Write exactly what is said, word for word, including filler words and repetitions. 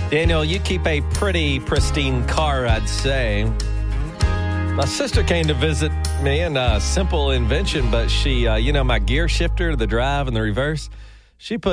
Daniel, you keep a pretty pristine car, I'd say. My sister came to visit me, and a simple invention, but she, uh, you know, my gear shifter, the drive and the reverse, she put